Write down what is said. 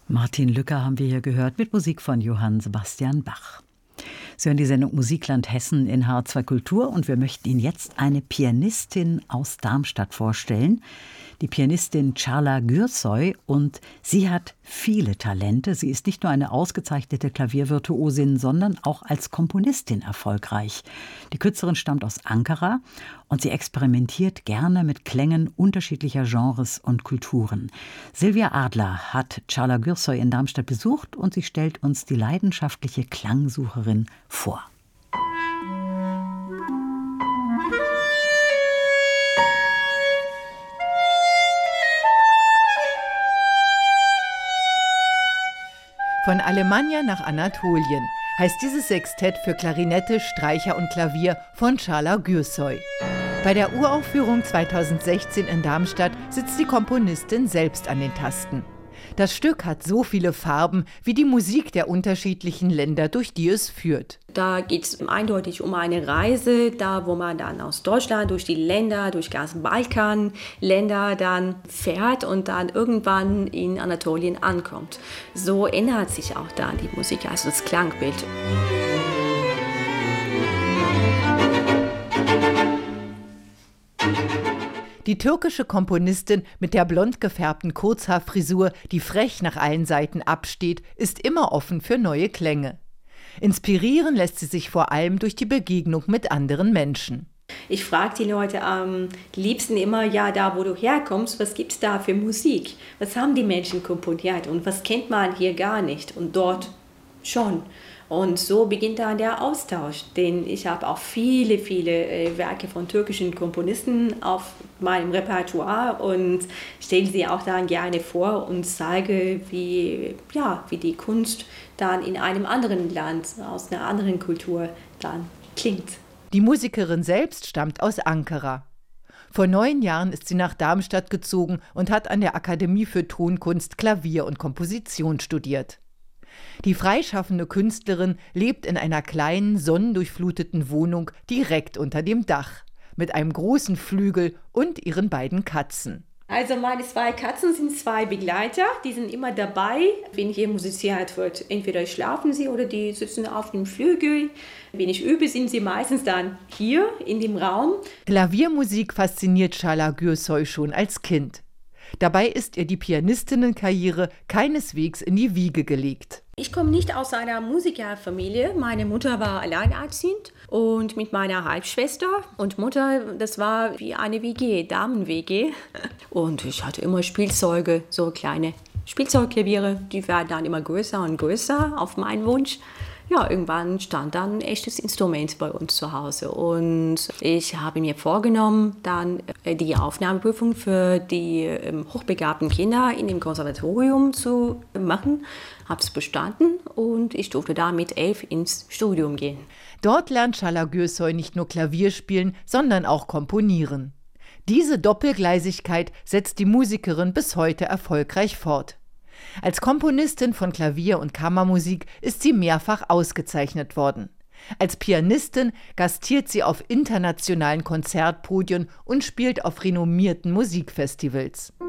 Martin Lücker haben wir hier gehört mit Musik von Johann Sebastian Bach. Sie hören die Sendung Musikland Hessen in H2 Kultur und wir möchten Ihnen jetzt eine Pianistin aus Darmstadt vorstellen. Die Pianistin Çağla Gürsoy, und sie hat viele Talente. Sie ist nicht nur eine ausgezeichnete Klaviervirtuosin, sondern auch als Komponistin erfolgreich. Die Künstlerin stammt aus Ankara und sie experimentiert gerne mit Klängen unterschiedlicher Genres und Kulturen. Silvia Adler hat Çağla Gürsoy in Darmstadt besucht und sie stellt uns die leidenschaftliche Klangsucherin vor. Von Alemannia nach Anatolien heißt dieses Sextett für Klarinette, Streicher und Klavier von Çağla Gürsoy. Bei der Uraufführung 2016 in Darmstadt sitzt die Komponistin selbst an den Tasten. Das Stück hat so viele Farben wie die Musik der unterschiedlichen Länder, durch die es führt. Da geht es eindeutig um eine Reise, da wo man dann aus Deutschland durch die Länder, durch ganz Balkanländer dann fährt und dann irgendwann in Anatolien ankommt. So ändert sich auch dann die Musik, also das Klangbild. Die türkische Komponistin mit der blond gefärbten Kurzhaarfrisur, die frech nach allen Seiten absteht, ist immer offen für neue Klänge. Inspirieren lässt sie sich vor allem durch die Begegnung mit anderen Menschen. Ich frage die Leute am liebsten immer, ja, da wo du herkommst, was gibt es da für Musik? Was haben die Menschen komponiert und was kennt man hier gar nicht und dort schon? Und so beginnt dann der Austausch, denn ich habe auch viele Werke von türkischen Komponisten auf meinem Repertoire und stelle sie auch dann gerne vor und zeige, wie die Kunst dann in einem anderen Land, aus einer anderen Kultur dann klingt. Die Musikerin selbst stammt aus Ankara. Vor 9 Jahren ist sie nach Darmstadt gezogen und hat an der Akademie für Tonkunst Klavier und Komposition studiert. Die freischaffende Künstlerin lebt in einer kleinen, sonnendurchfluteten Wohnung direkt unter dem Dach, mit einem großen Flügel und ihren beiden Katzen. Also meine 2 Katzen sind 2 Begleiter, die sind immer dabei, wenn hier musiziert wird. Entweder schlafen sie oder die sitzen auf dem Flügel. Wenn ich übe, sind sie meistens dann hier in dem Raum. Klaviermusik fasziniert Çağla Gürsoy schon als Kind. Dabei ist ihr die Pianistinnenkarriere keineswegs in die Wiege gelegt. Ich komme nicht aus einer Musikerfamilie. Meine Mutter war alleinerziehend und mit meiner Halbschwester und Mutter, das war wie eine WG, Damen-WG. Und ich hatte immer Spielzeuge, so kleine Spielzeugklaviere, die werden dann immer größer und größer auf meinen Wunsch. Ja, irgendwann stand dann ein echtes Instrument bei uns zu Hause und ich habe mir vorgenommen, dann die Aufnahmeprüfung für die hochbegabten Kinder in dem Konservatorium zu machen. Habe es bestanden und ich durfte da mit 11 ins Studium gehen. Dort lernt Çağla Gürsoy nicht nur Klavier spielen, sondern auch komponieren. Diese Doppelgleisigkeit setzt die Musikerin bis heute erfolgreich fort. Als Komponistin von Klavier- und Kammermusik ist sie mehrfach ausgezeichnet worden. Als Pianistin gastiert sie auf internationalen Konzertpodien und spielt auf renommierten Musikfestivals.